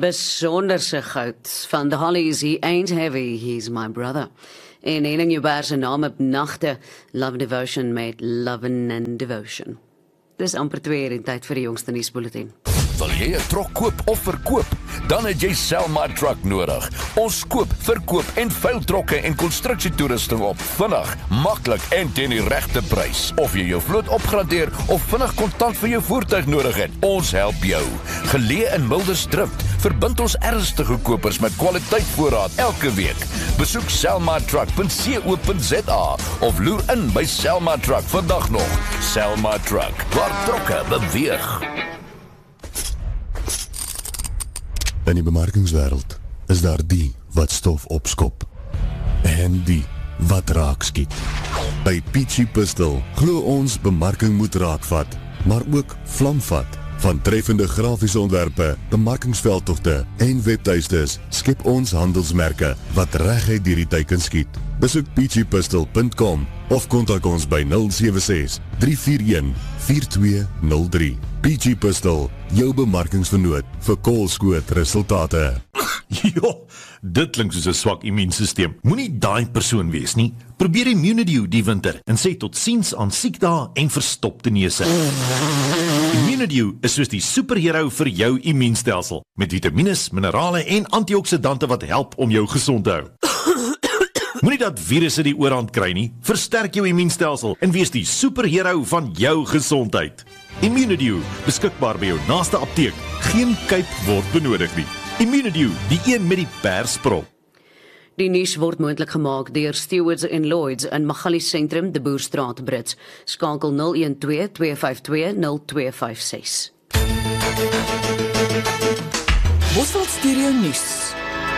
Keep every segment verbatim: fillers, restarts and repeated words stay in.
Besonderse goud van de Hollies, he ain't heavy, he's my brother. En Henning Joubert se naam op nagte, Love and Devotion met Lovin' and Devotion. Dis amper twee uur en tyd vir die jongste nuusbulletin. Wil jy 'n trok koop of verkoop? Dan het jy Selma Truck nodig. Ons koop, verkoop en veil trokke en konstruksietoerusting op vinnig, maklik en teen die regte prys. Of jy jou vloot opgradeer of vinnig kontant vir jou voertuig nodig het, ons help jou. Geleë in Mildersdrift, verbind ons ernstige kopers met kwaliteitvoorraad elke week. Besoek selma truck punt co punt za of loer in by Selma Truck vandag nog. Selma Truck, waar trokke beweeg. In die bemarkingswêreld is daar die wat stof opskop en die wat raak skiet. By Peachy Pistol glo ons bemarking moet raakvat, maar ook vlamvat. Van treffende grafiese ontwerpe, bemarkingsveldtogte en webtuistes skep ons handelsmerke wat reguit deur die teiken skiet. Besoek peachy pistol punt com of kontak ons by nul sewe ses, drie vier een, vier twee nul drie. Peachy Pistol, jou bemarkingsvernoot vir koolskoot resultate. Ja, dit klink soos 'n swak immuunstelsel. Moenie daai persoon wees nie. Probeer Immunidew die winter en sê tot siens aan siekdae en verstopte neuse. Immunidew is soos die superhero vir jou immuunstelsel, met vitamines, minerale en antioksidante wat help om jou gesond te hou. Moenie dat virusse die oorhand kry nie. Versterk jou immuunstelsel en wees die superhero van jou gesondheid. Immunidew, beskikbaar by jou naaste apteek. Geen kuip word benodig nie. Immunidew, die een met die persprop. Die nuus word moontlik gemaak deur Stewards en Lloyds in Magali Sentrum, De Boerstraat, Brits. Skakel nul een twee, twee vyf twee, nul twee vyf ses. Bosveld Stereo Nuus.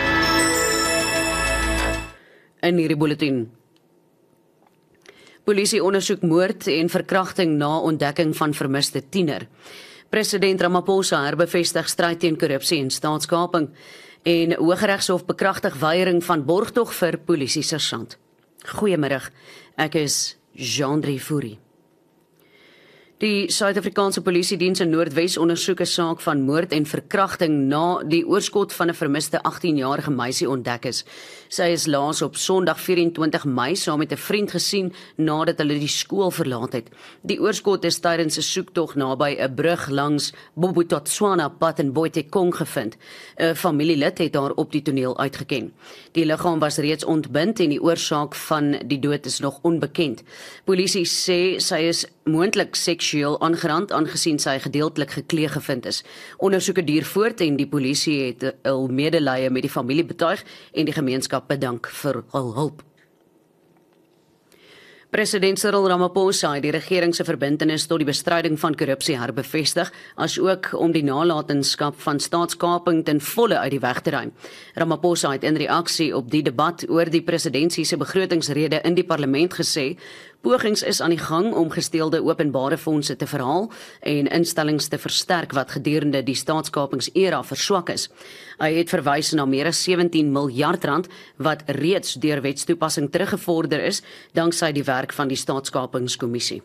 In hierdie bulletin. Polisie ondersoek moord en verkrachting na ontdekking van vermiste tiener. President Ramaphosa herbevestig stryd teen korrupsie en staatskaping. En Hooggeregshof bekragtig weiering van borgtog vir polisiesersant. Goeiemiddag, ek is Jean-Drie Fourie. Die Suid-Afrikaanse Polisiediens in Noordwes ondersoek 'n saak van moord en verkrachting na die oorskot van 'n vermiste agtien-jarige meisie ontdek is. Sy is laas op Sondag vyf en twintig Mei saam met 'n vriend gesien nadat hulle die skool verlaat het. Die oorskot is tydens 'n soektog naby 'n brug langs Bobotswana pad in Boitekong gevind. 'n Familielid het haar op die toneel uitgeken. Die liggaam was reeds ontbind en die oorsaak van die dood is nog onbekend. Polisie sê sy is moontlik seksueel aangerand aangesien sy gedeeltelik geklee gevind is. Ondersoeke duur voort en die polisie het hul medelee met die familie betuig en die gemeenskap bedank vir hul hulp. President Cyril Ramaphosa het die regering se verbintenis tot die bestryding van korrupsie herbevestig, as ook om die nalatenskap van staatskaping ten volle uit die weg te ruim. Ramaphosa het in reaksie op die debat oor die presidentsie se begrotingsrede in die parlement gesê, pogings is aan die gang om gesteelde openbare fondse te verhaal en instellings te versterk wat gedurende die staatskapingsera verswak is. Hy het verwys na meer as sewentien miljard rand wat reeds deur wetstoepassing teruggevorder is danksy die werk van die staatskapingskommissie.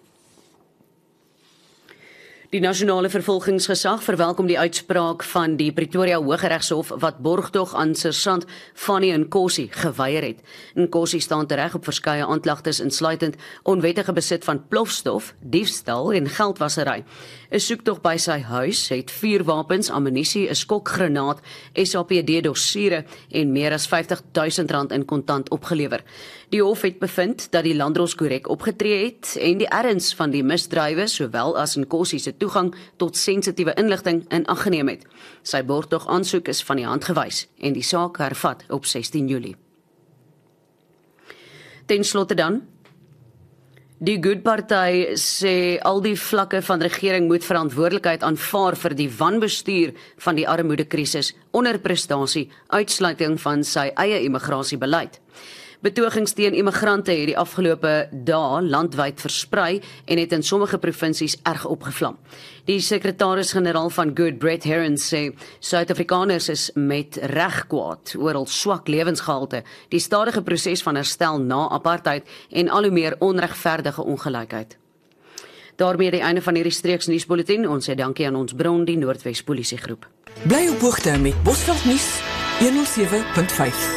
Die nasionale vervolgingsgesag verwelkom die uitspraak van die Pretoria Hooggeregshof wat borgtog aan sersant Fanny Nkosi geweier het. Nkosi staan tereg op verskeie aanklagtes insluitend onwettige besit van plofstof, diefstal en geldwasery. 'n Soektog by sy huis het vuurwapens, ammunisie, 'n skokgranaat, S A P D-dossiere en meer as vyftig duisend rand in kontant opgelewer. Die hof het bevind dat die landdros korrek opgetree het en die erns van die misdrywe sowel as Nkosi se toegang tot sensitiewe inligting in ag geneem het. Sy borgtog aansoek is van die hand gewys en die saak hervat op sestien Julie. Ten slotte dan, die Good Party sê al die vlakke van regering moet verantwoordelikheid aanvaar vir die wanbestuur van die armoedekrisis, onderprestasie, uitsluiting van sy eie immigrasiebeleid. Betogings teen immigrante het die afgelope dae landwyd versprei en het in sommige provinsies erg opgevlam. Die sekretaris-generaal van Good, Brett Herron, sê Suid-Afrikaners is met reg kwaad oor hul swak lewensgehalte, die stadige proses van herstel na apartheid en al hoe meer onregverdige ongelykheid. Daarmee die einde van hierdie streeks nuusbulletin. Ons sê dankie aan ons bron, die Noordwes Polisiegroep. Bly op hoogte met Bosveld nuus honderd sewe punt vyf.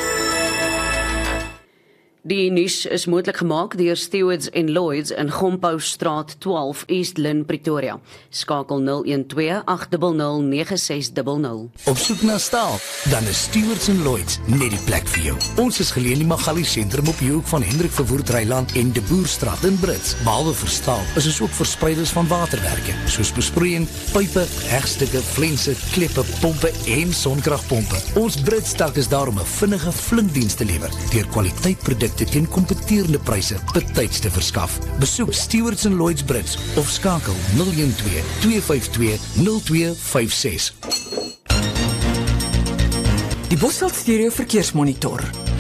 Die nuus is moontlik gemaak deur Stewards en Lloyds in Gompoustraat twaalf, East Lynn, Pretoria. Skakel nul een twee agt nul nul nege ses nul nul. Op soek na staal, dan is Stewards en Lloyds net die plek vir jou. Ons is geleë in die Magali sentrum op die hoek van Hendrik Verwoerd Reiland en De Boerstraat in Brits. Behalwe vir staal, is ons ook verspreiders van waterwerke, soos besproeiing, pype, hegstukke, flense, kleppe, pompe en sonkragpompe. Ons Brits tak is daar om 'n vinnige flink diens te lewer, deur kwaliteitprodukte teen kompeterende pryse betyds te verskaf. Besoek Stewards en Lloyds Brits of skakel nul een twee twee vyf twee nul twee vyf ses. Die Bosveld Stereo Verkeersmonitor.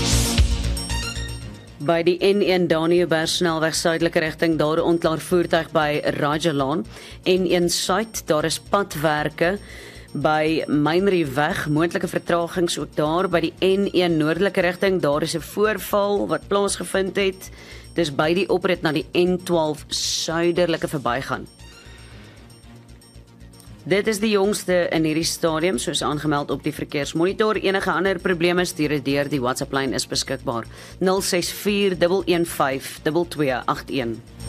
By die N een Daniëberg snelweg suidelike rigting, daar 'n onklaar voertuig by Rajalaan. N een Suid, daar is padwerke by Mynrieweg, moontlike vertragings ook daar. By die N een noordelike rigting, daar is 'n voorval wat plaasgevind het. Dis by die oprit na die N twaalf suiderlike verbygaan. Dit is die jongste in hierdie stadium, soos aangemeld op die verkeersmonitor. Enige ander probleme, stuur dit deur, die WhatsApp lyn is beskikbaar. nul ses vier een een vyf twee twee agt een.